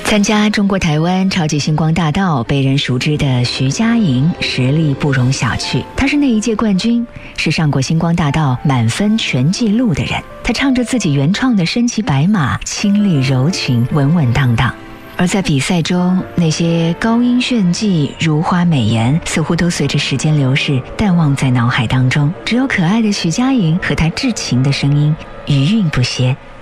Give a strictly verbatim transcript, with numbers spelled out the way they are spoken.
参加中国台湾超级星光大道被人熟知的徐佳莹实力不容小觑，她是那一届冠军，是上过星光大道满分全纪录的人。她唱着自己原创的身骑白马，清丽柔情，稳稳当当。而在比赛中，那些高音炫技、如花美颜似乎都随着时间流逝淡忘在脑海当中，只有可爱的徐佳莹和她至情的声音余韵不歇。